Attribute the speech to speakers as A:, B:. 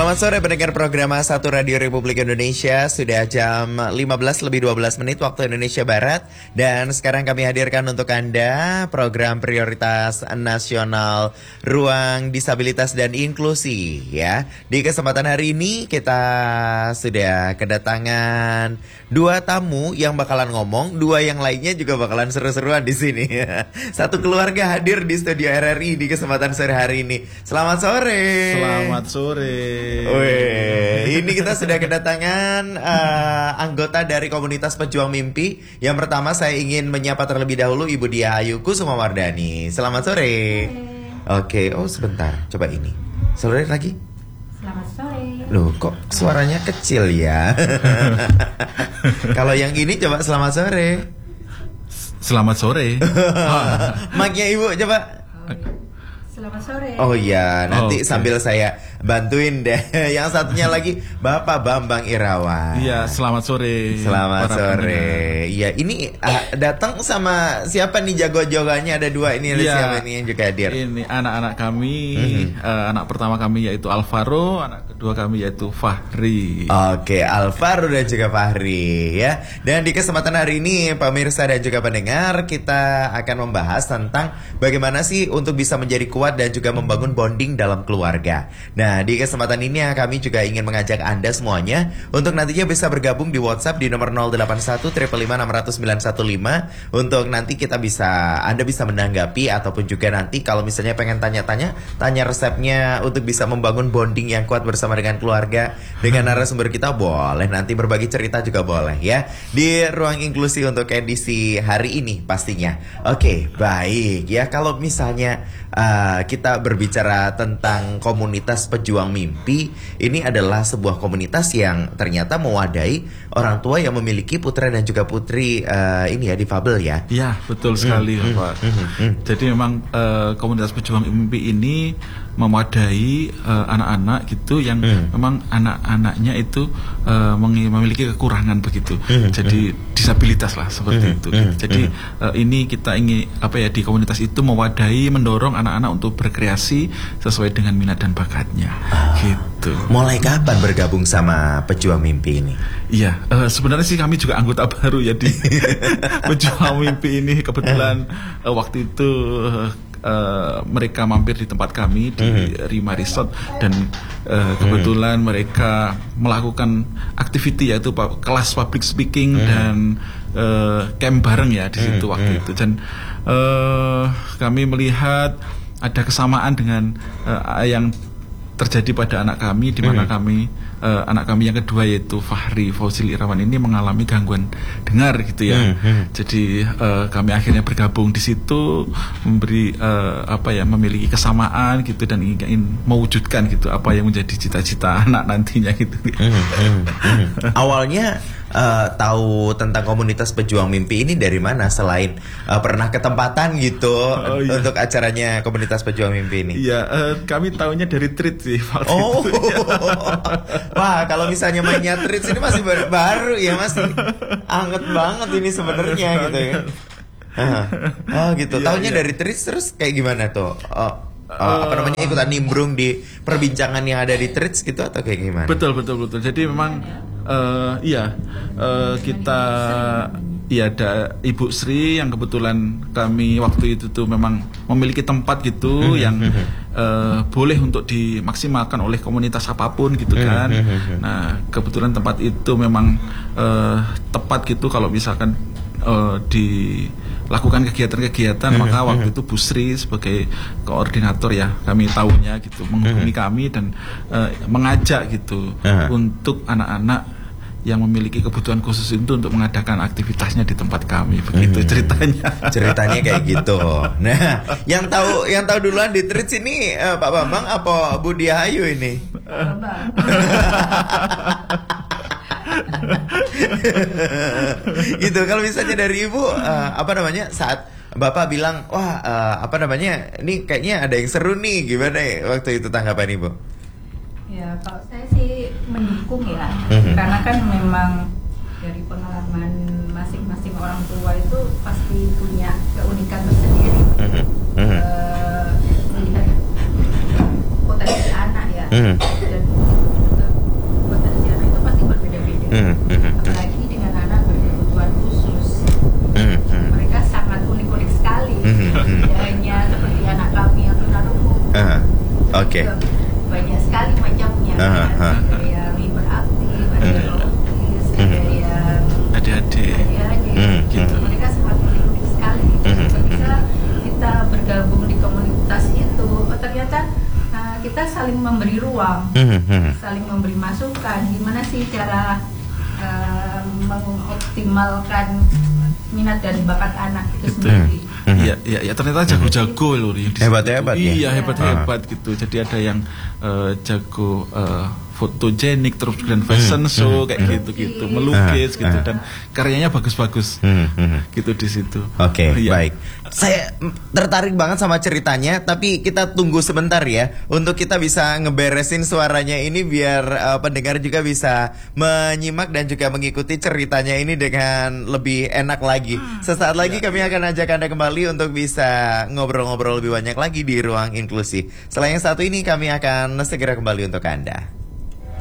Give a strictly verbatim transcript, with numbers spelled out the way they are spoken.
A: Selamat sore pendengar program satu Radio Republik Indonesia. Sudah jam lima belas lebih dua belas menit waktu Indonesia Barat. Dan sekarang kami hadirkan untuk Anda program prioritas nasional Ruang Disabilitas dan Inklusi ya. Di kesempatan hari ini kita sudah kedatangan dua tamu yang bakalan ngomong, dua yang lainnya juga bakalan seru-seruan di sini. Satu keluarga hadir di studio R R I di kesempatan sore hari ini. Selamat sore.
B: Selamat sore.
A: Weh, ini kita sudah kedatangan uh, anggota dari komunitas Pejuang Mimpi. Yang pertama saya ingin menyapa terlebih dahulu Ibu Diah Ayu Kusumawardani. Selamat sore. Oke, okay. Oh sebentar, coba ini. Sore lagi.
C: Selamat sore.
A: Loh, kok suaranya kecil ya? Kalau yang ini coba selamat sore.
B: Selamat sore.
A: Mic-nya Ibu coba.
C: Selamat sore.
A: Oh iya, nanti
B: oh, okay.
A: sambil saya bantuin deh. Yang satunya lagi Bapak Bambang Irawan.
B: Iya, selamat sore.
A: Selamat sore. Iya, ini uh, datang sama siapa nih jago-jagoannya? Ada dua ini, ada
B: ya,
A: siapa nih yang juga hadir?
B: Ini anak-anak kami. Mm-hmm. uh, Anak pertama kami yaitu Alvaro, anak kedua kami yaitu Fahri.
A: Oke, Alvaro dan juga Fahri ya. Dan di kesempatan hari ini pemirsa dan juga pendengar, kita akan membahas tentang bagaimana sih untuk bisa menjadi kuat dan juga membangun bonding dalam keluarga. Nah, di kesempatan ini kami juga ingin mengajak Anda semuanya untuk nantinya bisa bergabung di WhatsApp di nomor nol delapan satu lima lima enam nol nol sembilan satu lima untuk nanti kita bisa Anda bisa menanggapi ataupun juga nanti kalau misalnya pengen tanya-tanya, tanya resepnya untuk bisa membangun bonding yang kuat bersama dengan keluarga dengan narasumber kita boleh, nanti berbagi cerita juga boleh ya di ruang inklusi untuk edisi hari ini pastinya. Oke, baik ya. Kalau misalnya uh, kita berbicara tentang komunitas Pejuang Mimpi, ini adalah sebuah komunitas yang ternyata mewadahi orang tua yang memiliki putra dan juga putri uh, ini ya difabel ya.
B: Iya, betul sekali
A: hmm,
B: Pak.
A: Hmm, hmm, hmm.
B: Jadi memang uh, komunitas Pejuang Mimpi ini memadai uh, anak-anak gitu yang hmm. memang anak-anaknya itu uh, memiliki kekurangan begitu. Hmm. Jadi hmm. disabilitas lah seperti hmm. itu. Hmm. Jadi uh, ini kita ingin apa ya di komunitas itu mewadahi, mendorong anak-anak untuk berkreasi sesuai dengan minat dan bakatnya. Ah. Gitu.
A: Mulai kapan bergabung sama Pejuang Mimpi ini?
B: Iya, uh, sebenarnya sih kami juga anggota baru ya di Pejuang Mimpi ini. Kebetulan uh, waktu itu uh, Uh, mereka mampir di tempat kami di mm-hmm. Rima Resort dan uh, kebetulan mm-hmm. mereka melakukan activity yaitu pa- kelas public speaking mm-hmm. dan uh, camp bareng ya di situ mm-hmm. waktu itu dan uh, kami melihat ada kesamaan dengan uh, yang terjadi pada anak kami di mana mm-hmm. kami uh, anak kami yang kedua yaitu Fahri Fauzil Irawan ini mengalami gangguan dengar gitu ya. Mm-hmm. Jadi uh, kami akhirnya bergabung di situ memberi uh, apa ya memiliki kesamaan gitu dan ingin mewujudkan gitu apa yang menjadi cita-cita anak nantinya gitu. Mm-hmm.
A: Mm-hmm. Awalnya Uh, tahu tentang komunitas Pejuang Mimpi ini dari mana selain uh, pernah ketempatan gitu oh, iya. untuk acaranya komunitas Pejuang Mimpi ini?
B: Iya, uh, kami tahunya dari treat sih.
A: Oh, wah kalau misalnya mainnya treat ini masih baru, baru ya masih anget banget ini sebenarnya gitu ya. Uh, oh gitu. Iya, tahunya iya. dari treat terus kayak gimana tuh? Oh. Uh, apa namanya ikutan nimbrung di perbincangan yang ada di Treats gitu atau kayak gimana?
B: Betul betul betul. Jadi memang uh, iya uh, kita iya ada Ibu Sri yang kebetulan kami waktu itu tuh memang memiliki tempat gitu yang uh, boleh untuk dimaksimalkan oleh komunitas apapun gitu kan. Nah kebetulan tempat itu memang uh, tepat gitu kalau misalkan uh, di lakukan kegiatan-kegiatan, maka waktu itu Bu Sri sebagai koordinator ya kami tahunya gitu menghubungi kami dan uh, mengajak gitu untuk anak-anak yang memiliki kebutuhan khusus itu untuk mengadakan aktivitasnya di tempat kami begitu ceritanya.
A: Ceritanya kayak gitu. Nah, yang tahu yang tahu duluan di Treats ini uh, Pak Bambang apa Bu Diah Ayu ini? Gitu. Kalau misalnya dari Ibu uh, apa namanya saat Bapak bilang wah uh, apa namanya ini kayaknya ada yang seru nih, gimana ya waktu itu tanggapan Ibu?
C: Ya kalau saya sih mendukung ya mm-hmm. karena kan memang dari pengalaman masing-masing orang tua itu pasti punya keunikan tersendiri mm-hmm. uh, melihat potensi anak ya mm-hmm. dan Hmm, hmm, apalagi dengan anak berkebutuhan khusus. Hmm, hmm. Mereka sangat unik-unik sekali. Hmm, hmm. Tidak hanya seperti anak kami yang tunarungu. Uh,
A: Oke. Okay.
C: Banyak sekali macamnya. Uh, uh, ada yang hiperaktif, ada yang autis, uh, ada yang
B: adik-adik.
C: Adik-adik.
B: Hmm, gitu.
C: Mereka sangat unik-unik sekali. Hmm, ketika kita bergabung di komunitas itu, oh, ternyata uh, kita saling memberi ruang, hmm, saling memberi masukan. Gimana sih cara uh, mengoptimalkan minat dan bakat anak itu sendiri?
B: Iya, iya, ya, ternyata jago-jago loh yang
A: hebat-hebat ya.
B: Iya, hebat-hebat gitu. Jadi ada yang uh, jago uh, fotogenik, terus kemudian fashion show kayak gitu-gitu, melukis gitu, dan karyanya bagus-bagus gitu di situ.
A: Oke, okay, iya. Baik. Saya tertarik banget sama ceritanya, tapi kita tunggu sebentar ya untuk kita bisa ngeberesin suaranya ini biar uh, pendengar juga bisa menyimak dan juga mengikuti ceritanya ini dengan lebih enak lagi. Sesaat lagi ya, kami ya. akan ajak Anda kembali untuk bisa ngobrol-ngobrol lebih banyak lagi di Ruang Inklusi. Setelah yang satu ini kami akan segera kembali untuk Anda.